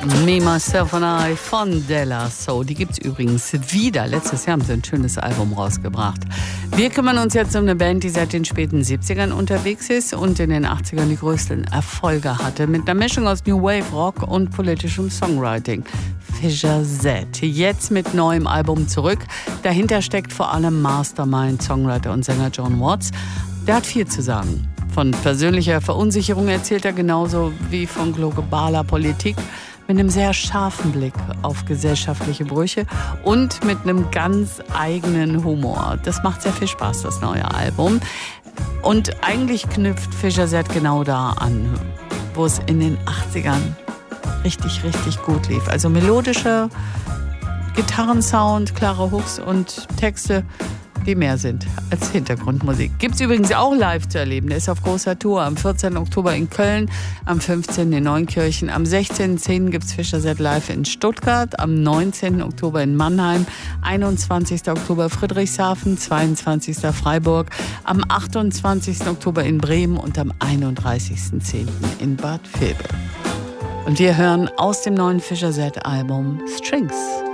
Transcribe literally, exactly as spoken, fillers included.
Me, Myself and I von Della Soul. Die gibt es übrigens wieder. Letztes Jahr haben sie ein schönes Album rausgebracht. Wir kümmern uns jetzt um eine Band, die seit den späten siebzigern unterwegs ist und in den achtzigern die größten Erfolge hatte. Mit einer Mischung aus New Wave, Rock und politischem Songwriting. Fischer Z. Jetzt mit neuem Album zurück. Dahinter steckt vor allem Mastermind, Songwriter und Sänger John Watts. Der hat viel zu sagen. Von persönlicher Verunsicherung erzählt er genauso wie von globaler Politik, mit einem sehr scharfen Blick auf gesellschaftliche Brüche und mit einem ganz eigenen Humor. Das macht sehr viel Spaß, das neue Album. Und eigentlich knüpft Fischer Z genau da an, wo es in den achtzigern richtig, richtig gut lief. Also melodischer Gitarrensound, klare Hooks und Texte, die mehr sind als Hintergrundmusik. Gibt's übrigens auch live zu erleben. Der ist auf großer Tour. Am vierzehnten Oktober in Köln, am fünfzehnten in Neunkirchen, am sechzehnten zehnten gibt's Fischer Z live in Stuttgart, am neunzehnten Oktober in Mannheim, einundzwanzigsten Oktober Friedrichshafen, zweiundzwanzigsten Freiburg, am achtundzwanzigsten Oktober in Bremen und am einunddreißigsten zehnten in Bad Vilbel. Und wir hören aus dem neuen Fischer Z Album Strings.